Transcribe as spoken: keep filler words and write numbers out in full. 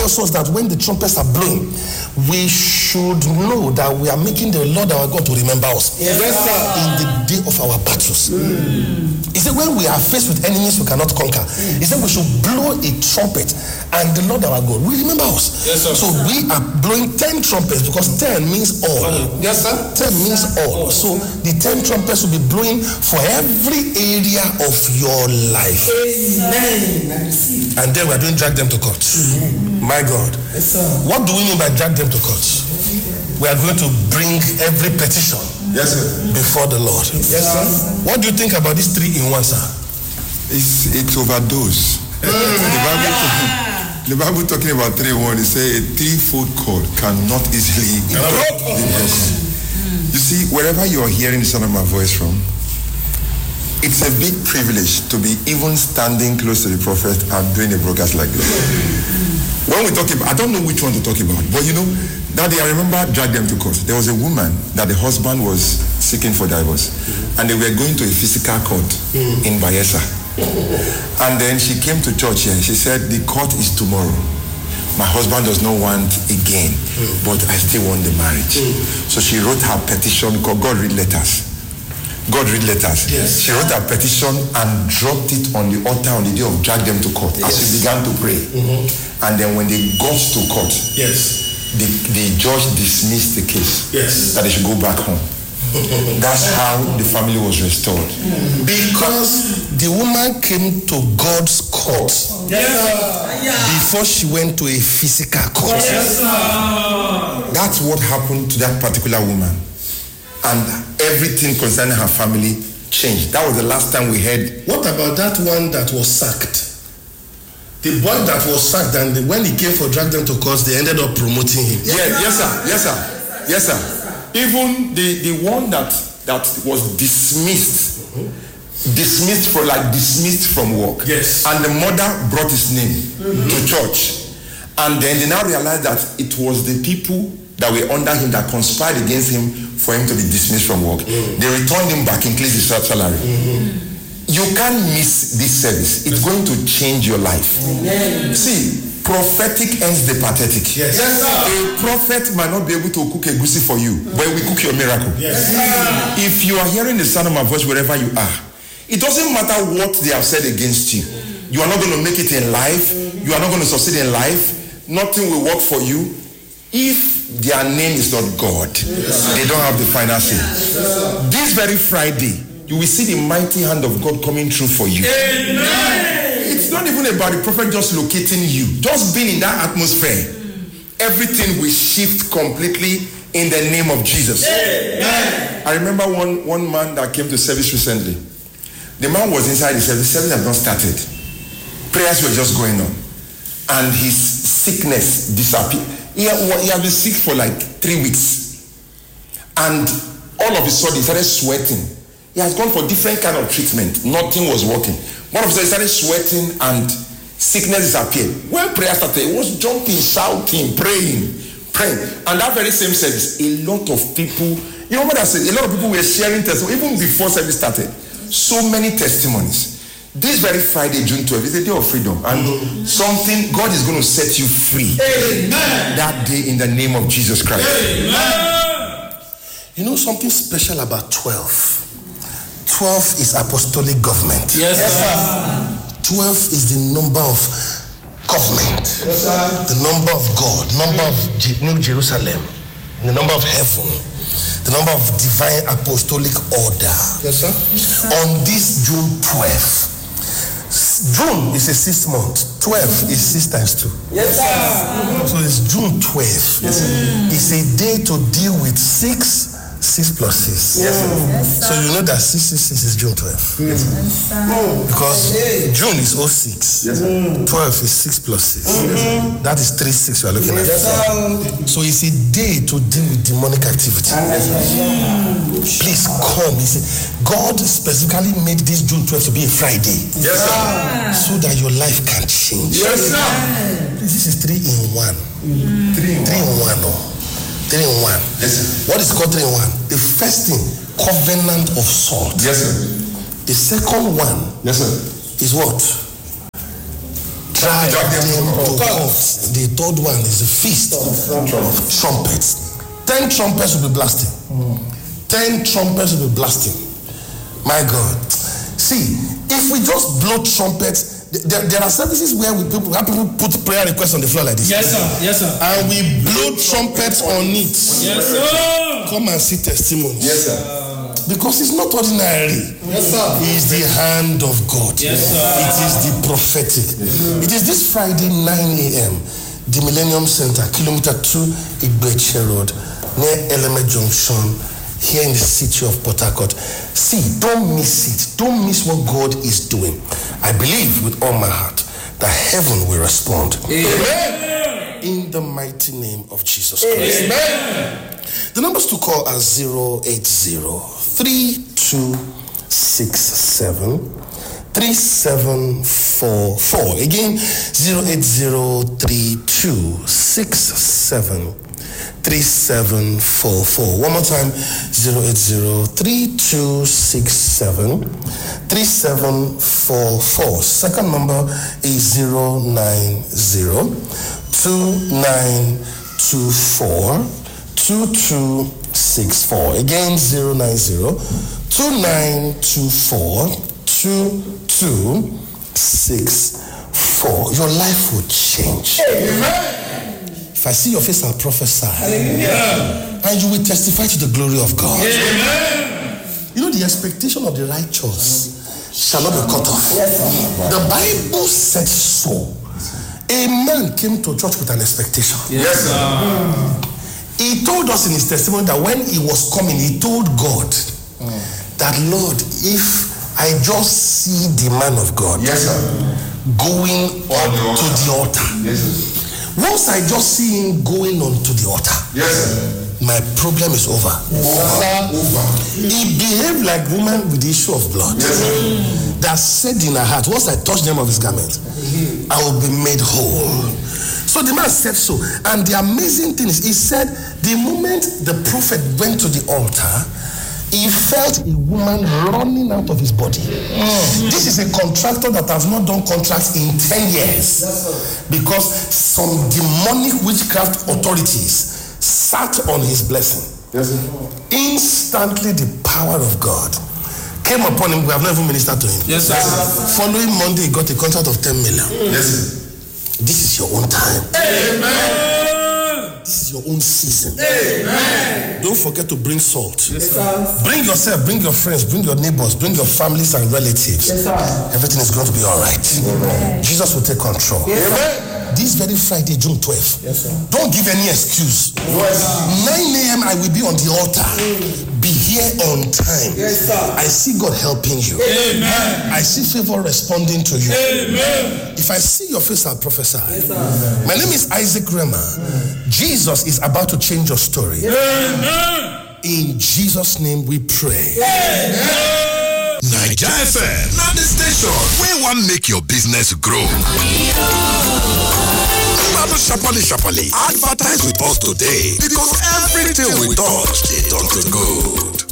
also that when the trumpets are blowing, we should know that we are making the Lord our God to remember us yes, in the day of our battles. Mm. He said when we are faced with enemies we cannot conquer, mm. he said we should blow a trumpet and the Lord our God will remember us. Yes, sir. So we are blowing ten trumpets because ten means all. Yes, sir. ten means all. So the ten trumpets will be blowing for every area of your life. Amen. And then we are doing drag them to court. Amen. My God. Yes, sir. What do we mean by drag them to court? We are going to bring every petition yes, sir. before the Lord. Yes, sir. What do you think about this three in one, sir? It's, it's overdose. Mm. the, Bible talking, the Bible talking about three in one, it says a three-fold cord cannot easily be broken. You see, wherever you are hearing the sound of my voice from, it's a big privilege to be even standing close to the prophet and doing a broadcast like this. When we talk about, I don't know which one to talk about, but you know, Daddy, I remember drag them to court. There was a woman that the husband was seeking for divorce, mm-hmm. and they were going to a physical court mm-hmm. in Bayelsa. And then she came to church here and she said, the court is tomorrow. My husband does not want again, mm-hmm. but I still want the marriage. Mm-hmm. So she wrote her petition called God Read Letters. God read letters. Yes. She wrote a petition and dropped it on the altar on the day of drag them to court yes. as she began to pray. Mm-hmm. And then when they got to court, yes, the, the judge dismissed the case. Yes. That they should go back home. That's how the family was restored. Because the woman came to God's court yes, before she went to a physical court. Yes, that's what happened to that particular woman. And everything concerning her family changed. That was the last time we heard. What about that one that was sacked? The boy that was sacked, and when he came for drag them to court, they ended up promoting him. Yes, yeah, yes, sir. Yes, sir. Yes, sir. Even the, the one that, that was dismissed, mm-hmm. dismissed for like dismissed from work. Yes. And the mother brought his name mm-hmm. to church. And then they now realized that it was the people that were under him that conspired against him for him to be dismissed from work. Mm-hmm. They returned him back, increased his salary. Mm-hmm. You can't miss this service. It's going to change your life. Mm-hmm. See, prophetic ends the pathetic. Yes. Yes, a prophet might not be able to cook a goosey for you, but we cook your miracle. Yes. If you are hearing the sound of my voice wherever you are, it doesn't matter what they have said against you. You are not going to make it in life. You are not going to succeed in life. Nothing will work for you. If their name is not God, yes. they don't have the final say. Yes. This very Friday, you will see the mighty hand of God coming through for you. Amen. It's not even about the prophet just locating you. Just being in that atmosphere, everything will shift completely in the name of Jesus. Amen. I remember one, one man that came to service recently. The man was inside the service. The service had not started. Prayers were just going on. And his sickness disappeared. He had, he had been sick for like three weeks. And all of a sudden he started sweating. He has gone for different kind of treatment. Nothing was working. One of a sudden he started sweating and sickness disappeared. When prayer started, he was jumping, shouting, praying, praying. And that very same service, a lot of people, you know what I said? A lot of people were sharing testimonies, even before service started. So many testimonies. This very Friday, June twelfth, is a day of freedom. And mm-hmm. something, God is going to set you free. Amen. That day in the name of Jesus Christ. Amen. You know something special about twelve? twelve is apostolic government. Yes, yes sir. twelve is the number of government. Yes, sir. The number of God, number of New Jerusalem, the number of heaven. The number of divine apostolic order. Yes, sir. Yes, sir. On this June twelfth, June is a six month. twelve is six times two. Yes, sir. Mm-hmm. So it's June twelfth. Yes, sir. It's a day to deal with six, six plus six. Yes, sir. Yes, sir. So you know that six six six is June twelfth. Yes, sir. Yes, sir. Because June is oh six. Yes, sir. twelve is six plus six. Mm-hmm. That is three six you are looking yes, at. Sir. So it's a day to deal with demonic activity. Yes, sir. Please come. He said, God specifically made this June twelfth to be a Friday. Yes, sir. So that your life can change. Yes, sir. This is three in one. Mm. Three in three one. In one. Oh. Three in one. Yes, sir. What is called three in one? The first thing, covenant of salt. Yes, sir. The second one yes, sir. is what? drag them to court. The third one is the feast of trumpets. Ten trumpets will be blasting. Ten trumpets will be blasting. My God. See, if we just blow trumpets, there, there are services where we people, where people put prayer requests on the floor like this. Yes, sir. Yes, sir. And we blow trumpets on it. Yes, sir. Come and see testimonies. Yes, sir. Because it's not ordinary. Yes, sir. It's the hand of God. Yes, sir. It is the prophetic. Yes. It is this Friday, nine a.m., the Millennium Center, kilometer two, Igbeche Road, near Eleme Junction, here in the city of Port Harcourt. See, don't miss it. Don't miss what God is doing. I believe with all my heart that heaven will respond. Amen. In the mighty name of Jesus Christ. Amen. The numbers to call are zero eight zero, three two six seven, three seven four four. Again, zero eight zero, three two six seven, three seven four four. One more time, zero eight zero, three two six seven, three seven four four. Second number is zero nine zero, two nine two four, two two six four. Again, zero nine zero, two nine two four, two two six four. Your life will change. Amen. If I see your face, I'll prophesy. Hallelujah. And you will testify to the glory of God. Amen. You know, the expectation of the righteous shall not be cut off. Yes, the Bible said so. A man came to church with an expectation. Yes, sir. He told us in his testimony that when he was coming, he told God mm. that, Lord, if I just see the man of God yes, sir. going on to the altar. Yes, sir. Once I just see him going on to the altar, yes, sir. my problem is over. Over. Over. He behaved like a woman with the issue of blood. Yes, sir. That said in her heart, once I touch the hem of his garment, I will be made whole. So the man said so. And the amazing thing is, he said, the moment the prophet went to the altar, he felt a woman running out of his body. Mm. This is a contractor that has not done contracts in ten years. Yes, because some demonic witchcraft authorities sat on his blessing. Yes, instantly the power of God came upon him. We have never ministered to him. Yes, sir. Following Monday, he got a contract of ten million. Mm. Yes, sir. This is your own time. Amen. This is your own season. Amen. Don't forget to bring salt. Yes, sir. Bring yourself, bring your friends, bring your neighbors, bring your families and relatives. Yes, sir. Everything is going to be all right. Amen. Jesus will take control. Yes, Amen. This very Friday, June twelfth. Yes, sir. Don't give any excuse. Yes, nine a.m. I will be on the altar. Mm. Be here on time. Yes, sir. I see God helping you. Amen. I see favor responding to you. Amen. If I see your face, I'll prophesy. Yes, sir. My name is Isaac Rema. Mm. Jesus is about to change your story. Amen. In Jesus' name we pray. Amen. Naija F M, not the station where one make your business grow. Mama Shapali Shapali, advertise with us today because everything we touch, they turn to good.